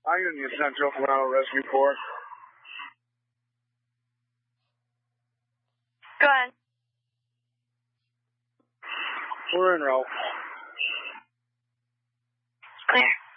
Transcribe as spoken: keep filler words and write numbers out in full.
Hi, Union Central, Toronto Rescue Corps. Go ahead. We're in route. Clear.